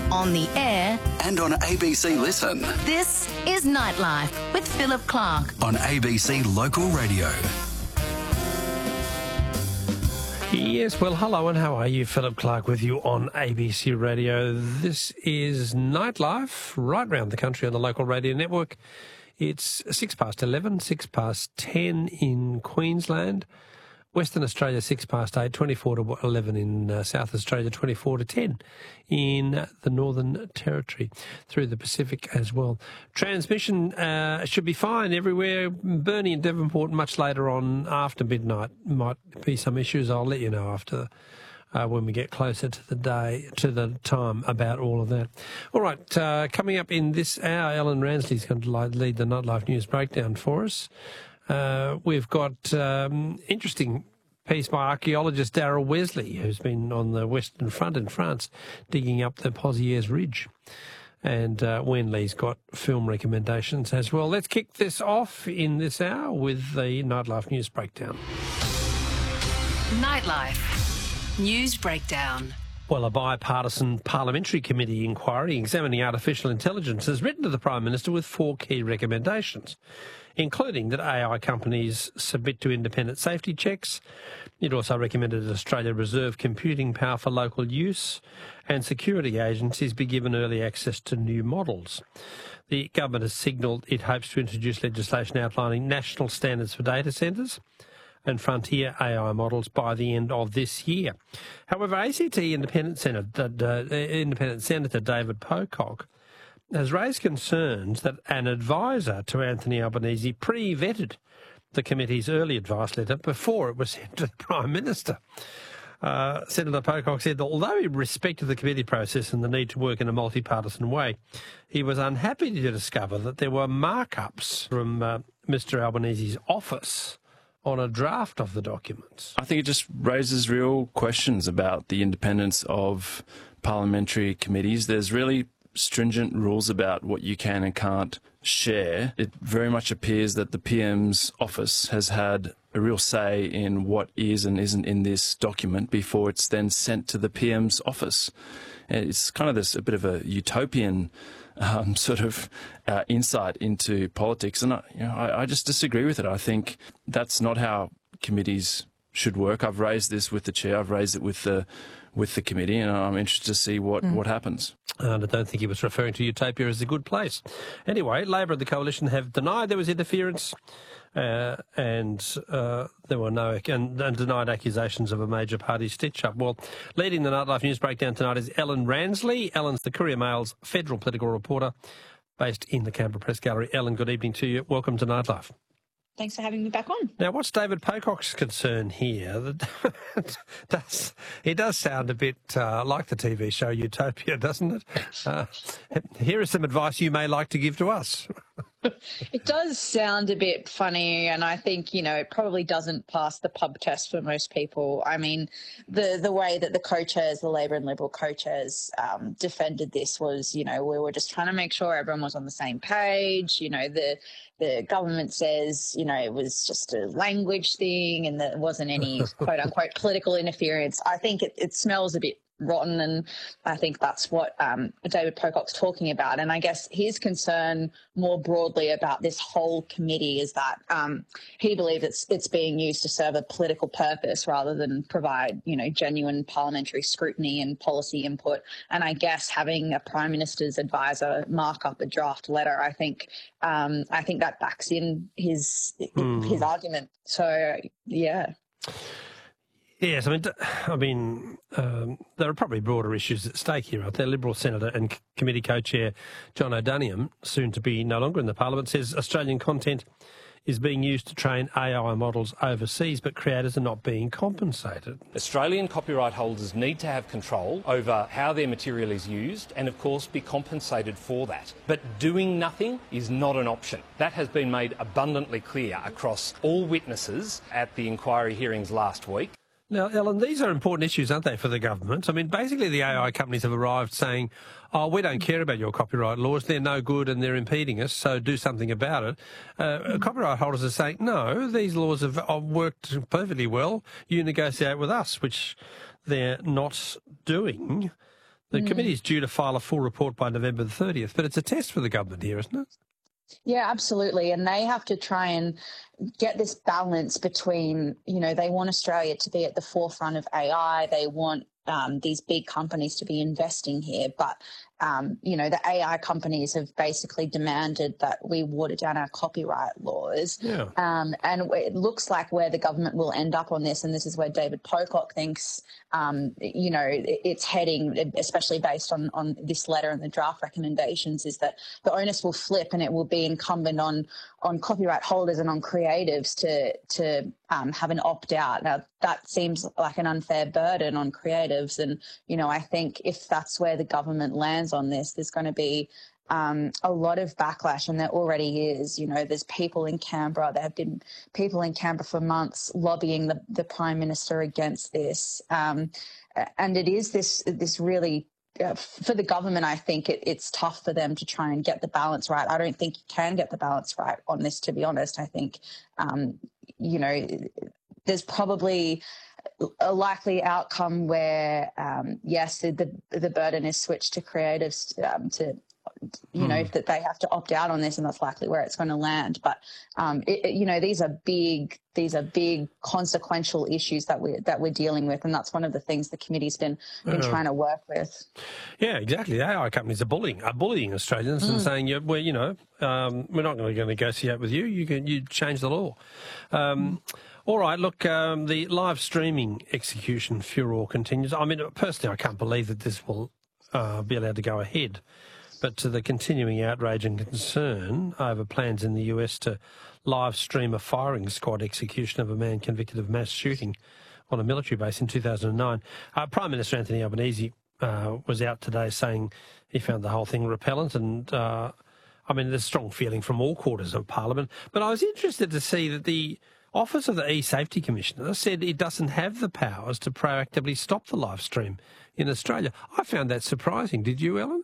on the air and on ABC Listen. This is Nightlife with Philip Clark on ABC Local Radio. Yes, well, hello and how are you? Philip Clark with you on ABC Radio. This is Nightlife right round the country on the local radio network. It's 11, 10 in Queensland. Western Australia, 8, 24 to 11 in South Australia, 24 to 10 in the Northern Territory, through the Pacific as well. Transmission should be fine everywhere. Burnie and Devonport much later on after midnight might be some issues. I'll let you know after when we get closer to the time about all of that. All right, coming up in this hour, Ellen Ransley's going to lead the Nightlife News Breakdown for us. We've got interesting piece by archaeologist Darryl Wesley, who's been on the Western Front in France, digging up the Pozières Ridge. And Wenley's got film recommendations as well. Let's kick this off in this hour with the Nightlife News Breakdown. Nightlife News Breakdown. Well, a bipartisan parliamentary committee inquiry examining artificial intelligence has written to the Prime Minister with 4 key recommendations, including that AI companies submit to independent safety checks. It also recommended that Australia reserve computing power for local use and security agencies be given early access to new models. The government has signalled it hopes to introduce legislation outlining national standards for data centres and frontier AI models by the end of this year. However, ACT Independent Senator David Pocock has raised concerns that an advisor to Anthony Albanese pre-vetted the committee's early advice letter before it was sent to the Prime Minister. Senator Pocock said that although he respected the committee process and the need to work in a multi-partisan way, he was unhappy to discover that there were markups from Mr Albanese's office on a draft of the documents. I think it just raises real questions about the independence of parliamentary committees. There's really stringent rules about what you can and can't share. It very much appears that the PM's office has had a real say in what is and isn't in this document before it's then sent to the PM's office. It's kind of a bit of a utopian insight into politics, and I just disagree with it. I think that's not how committees should work. I've raised this with the chair. I've raised it with the committee, and I'm interested to see what happens. And I don't think he was referring to utopia as a good place. Anyway, Labor and the Coalition have denied there was interference, and there were and denied accusations of a major party stitch-up. Well, leading the Nightlife News Breakdown tonight is Ellen Ransley. Ellen's the Courier Mail's federal political reporter based in the Canberra Press Gallery. Ellen, good evening to you. Welcome to Nightlife. Thanks for having me back on. Now, what's David Pocock's concern here? It does sound a bit like the TV show Utopia, doesn't it? Here is some advice you may like to give to us. It does sound a bit funny, and I think, it probably doesn't pass the pub test for most people. I mean, the way that the co-chairs, the Labor and Liberal co-chairs, defended this was, we were just trying to make sure everyone was on the same page. The government says, it was just a language thing and there wasn't any quote-unquote political interference. I think it smells a bit rotten, and I think that's what David Pocock's talking about. And I guess his concern more broadly about this whole committee is that he believes it's being used to serve a political purpose rather than provide, genuine parliamentary scrutiny and policy input. And I guess having a Prime Minister's advisor mark up a draft letter, I think that backs in his argument. So, yeah. Yes, I mean, there are probably broader issues at stake here, aren't there? Liberal Senator and Committee Co-Chair John O'Doniam, soon to be no longer in the Parliament, says Australian content is being used to train AI models overseas, but creators are not being compensated. Australian copyright holders need to have control over how their material is used and, of course, be compensated for that. But doing nothing is not an option. That has been made abundantly clear across all witnesses at the inquiry hearings last week. Now, Ellen, these are important issues, aren't they, for the government? I mean, basically the AI companies have arrived saying, we don't care about your copyright laws, they're no good and they're impeding us, so do something about it. Copyright holders are saying, no, these laws have worked perfectly well, you negotiate with us, which they're not doing. The committee is due to file a full report by November the 30th, but it's a test for the government here, isn't it? Yeah, absolutely. And they have to try and get this balance between, they want Australia to be at the forefront of AI. They want these big companies to be investing here. But, the AI companies have basically demanded that we water down our copyright laws. Yeah. And it looks like where the government will end up on this, and this is where David Pocock thinks, it's heading, especially based on this letter and the draft recommendations, is that the onus will flip and it will be incumbent on copyright holders and on creatives to have an opt-out. Now, that seems like an unfair burden on creatives. And, I think if that's where the government lands on this, there's going to be a lot of backlash, and there already is. There's people in Canberra. There have been people in Canberra for months lobbying the Prime Minister against this. And it is this really, for the government, I think it's tough for them to try and get the balance right. I don't think you can get the balance right on this, to be honest. I think, there's probably a likely outcome where, yes, the burden is switched to creatives that they have to opt out on this, and that's likely where it's going to land. But these are big consequential issues that we're dealing with, and that's one of the things the committee's been trying to work with. Yeah, exactly. The AI companies are bullying Australians and saying, we're not going to negotiate with you. You change the law. All right, look, the live streaming execution furore continues. I mean, personally, I can't believe that this will be allowed to go ahead. But to the continuing outrage and concern over plans in the US to live stream a firing squad execution of a man convicted of mass shooting on a military base in 2009, Prime Minister Anthony Albanese was out today saying he found the whole thing repellent, and there's a strong feeling from all quarters of Parliament. But I was interested to see that the Office of the E-Safety Commissioner said it doesn't have the powers to proactively stop the live stream in Australia. I found that surprising. Did you, Ellen?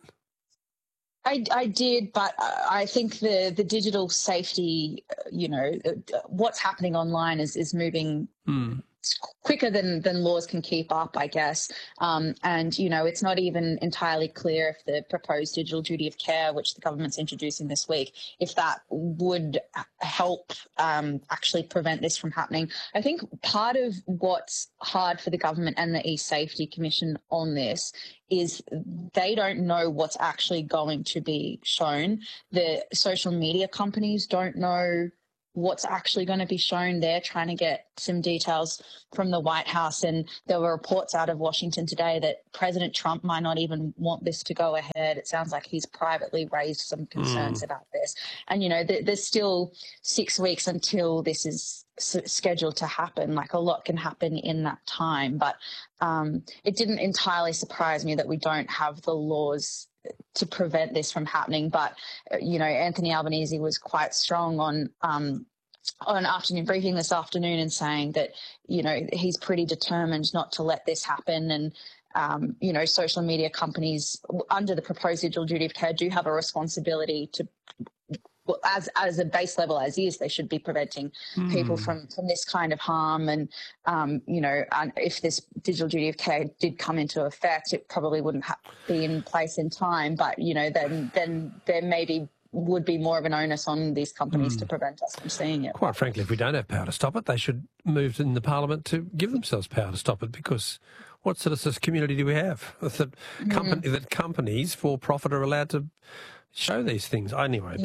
I did, but I think the digital safety, what's happening online is moving quicker than laws can keep up, I guess. And, it's not even entirely clear if the proposed digital duty of care, which the government's introducing this week, if that would help actually prevent this from happening. I think part of what's hard for the government and the E-Safety Commission on this is they don't know what's actually going to be shown. The social media companies don't know what's actually going to be shown. They're trying to get some details from the White House, and there were reports out of Washington today that President Trump might not even want this to go ahead. It sounds like he's privately raised some concerns about this. And, there's still 6 weeks until this is scheduled to happen. Like, a lot can happen in that time. But it didn't entirely surprise me that we don't have the laws to prevent this from happening. But, Anthony Albanese was quite strong on an afternoon briefing this afternoon and saying that, he's pretty determined not to let this happen. And, social media companies under the proposed digital duty of care do have a responsibility to, as a base level as is, they should be preventing people from this kind of harm. And, and if this digital duty of care did come into effect, it probably wouldn't be in place in time. But, then there maybe would be more of an onus on these companies to prevent us from seeing it. Quite frankly, if we don't have power to stop it, they should move in the Parliament to give themselves power to stop it, because what sort of community do we have? That companies for profit are allowed to show these things. Anyway,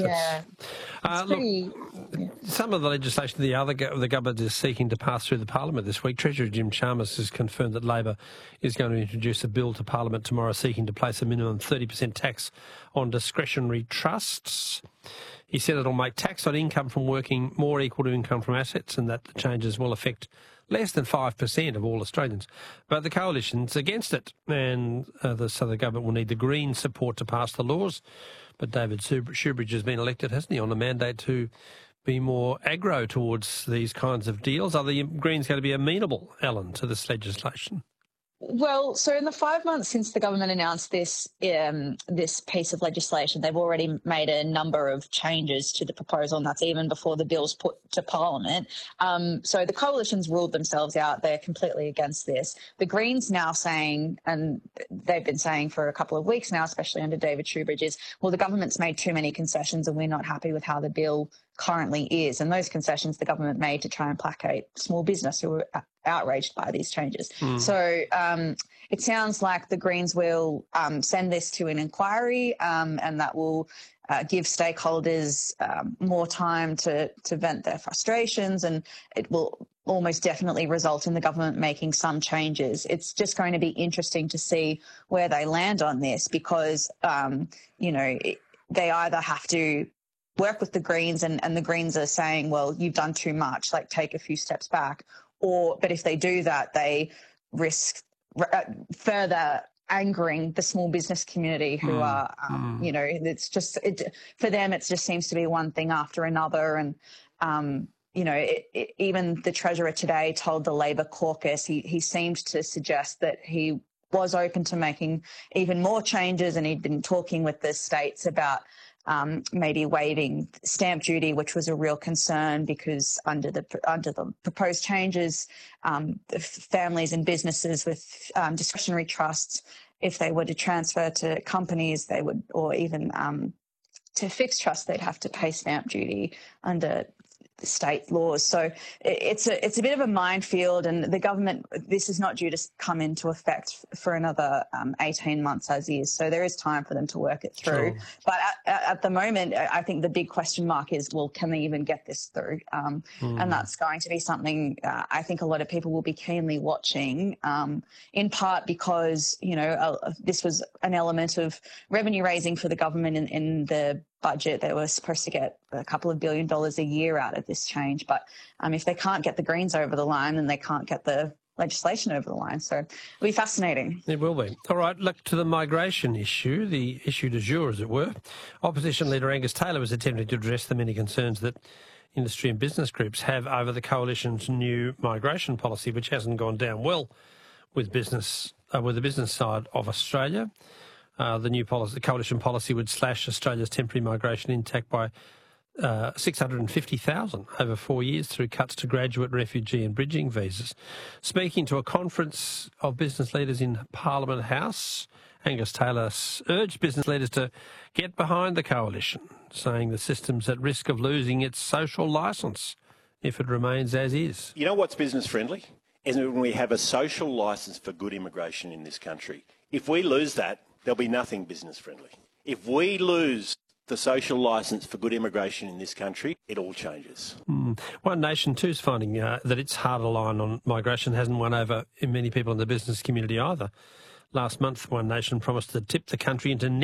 some of the legislation the government is seeking to pass through the Parliament this week. Treasurer Jim Chalmers has confirmed that Labor is going to introduce a bill to Parliament tomorrow seeking to place a minimum 30% tax on discretionary trusts. He said it'll make tax on income from working more equal to income from assets, and that the changes will affect less than 5% of all Australians. But the coalition's against it, and so the government will need the Greens' support to pass the laws. But David Shoebridge has been elected, hasn't he, on a mandate to be more aggro towards these kinds of deals. Are the Greens going to be amenable, Ellen, to this legislation? Well, so in the 5 months since the government announced this piece of legislation, they've already made a number of changes to the proposal, and that's even before the bill's put to Parliament. So the coalition's ruled themselves out. They're completely against this. The Greens now saying, and they've been saying for a couple of weeks now, especially under David Shoebridge, is, well, the government's made too many concessions and we're not happy with how the bill currently is. And those concessions the government made to try and placate small business who were outraged by these changes. So it sounds like the Greens will send this to an inquiry, and that will give stakeholders more time to vent their frustrations, and it will almost definitely result in the government making some changes. It's just going to be interesting to see where they land on this, because, they either have to work with the Greens, and the Greens are saying, well, you've done too much, like take a few steps back. But if they do that, they risk further angering the small business community who are, it's just, for them, it just seems to be one thing after another. And, even the Treasurer today told the Labor caucus, he seemed to suggest that he was open to making even more changes, and he'd been talking with the states about maybe waiving stamp duty, which was a real concern, because under the proposed changes, families and businesses with discretionary trusts, if they were to transfer to companies, they would, or even to fixed trusts, they'd have to pay stamp duty under state laws. So it's a bit of a minefield, and the government, this is not due to come into effect for another 18 months as is. So there is time for them to work it through. Sure. But at the moment, I think the big question mark is, well, can they even get this through? And that's going to be something I think a lot of people will be keenly watching, in part because, this was an element of revenue raising for the government in the budget. They were supposed to get a couple of $1 billion a year out of this change. But if they can't get the Greens over the line, then they can't get the legislation over the line. So it'll be fascinating. It will be. All right, look to the migration issue, the issue du jour, as it were. Opposition leader Angus Taylor was attempting to address the many concerns that industry and business groups have over the coalition's new migration policy, which hasn't gone down well with business, with the business side of Australia. The new policy, the coalition policy, would slash Australia's temporary migration intake by 650,000 over 4 years through cuts to graduate, refugee and bridging visas. Speaking to a conference of business leaders in Parliament House, Angus Taylor urged business leaders to get behind the coalition, saying the system's at risk of losing its social licence if it remains as is. You know what's business friendly? Is when we have a social licence for good immigration in this country. If we lose that, there'll be nothing business friendly. If we lose the social licence for good immigration in this country, it all changes. One Nation too is finding that its harder line on migration hasn't won over many people in the business community either. Last month, One Nation promised to tip the country into